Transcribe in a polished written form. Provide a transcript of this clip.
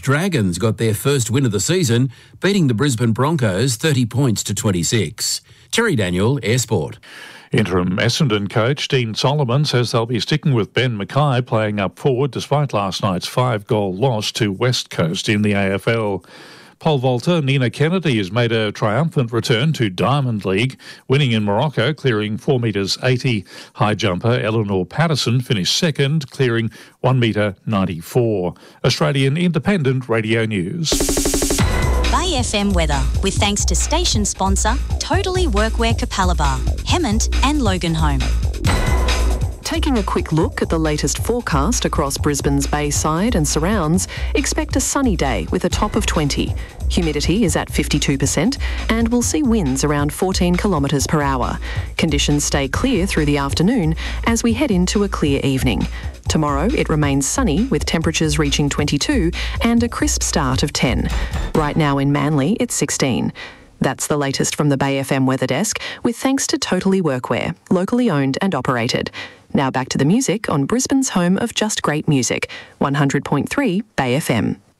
Dragons got their first win of the season, beating the Brisbane Broncos 30 points to 26. Terry Daniel, Air Sport. Interim Essendon coach Dean Solomon says they'll be sticking with Ben Mackay playing up forward despite last night's 5-goal loss to West Coast in the AFL. Pole vaulter Nina Kennedy has made a triumphant return to Diamond League, winning in Morocco, clearing 4 metres 80. High jumper Eleanor Patterson finished second, clearing 1 metre 94. Australian Independent Radio News. Bay FM weather, with thanks to station sponsor Totally Workwear Capalaba, Hemmant and Loganholme. Taking a quick look at the latest forecast across Brisbane's Bayside and surrounds, expect a sunny day with a top of 20. Humidity is at 52% and we'll see winds around 14 kilometres per hour. Conditions stay clear through the afternoon as we head into a clear evening. Tomorrow it remains sunny with temperatures reaching 22 and a crisp start of 10. Right now in Manly it's 16. That's the latest from the Bay FM Weather Desk, with thanks to Totally Workwear, locally owned and operated. Now back to the music on Brisbane's home of just great music, 100.3 Bay FM.